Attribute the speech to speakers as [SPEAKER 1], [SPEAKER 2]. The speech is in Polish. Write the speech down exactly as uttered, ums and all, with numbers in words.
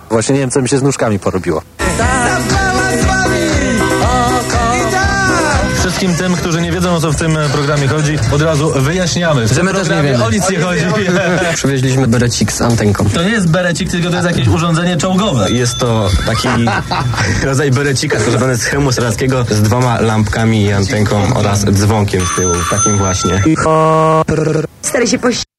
[SPEAKER 1] Właśnie nie wiem, co mi się z nóżkami porobiło.
[SPEAKER 2] Wszystkim tym, którzy nie wiedzą, o co w tym programie chodzi, od razu wyjaśniamy. W
[SPEAKER 3] Że
[SPEAKER 2] tym
[SPEAKER 3] my też nie
[SPEAKER 2] programie
[SPEAKER 3] wiemy.
[SPEAKER 2] o nic nie chodzi.
[SPEAKER 3] Przywieźliśmy berecik z antenką.
[SPEAKER 2] To nie jest berecik, tylko to jest jakieś urządzenie czołgowe.
[SPEAKER 4] Jest to taki rodzaj berecika zrobiony z hełmu strzeleckiego z dwoma lampkami i antenką oraz dzwonkiem z tyłu, takim właśnie.
[SPEAKER 5] Stary się poś...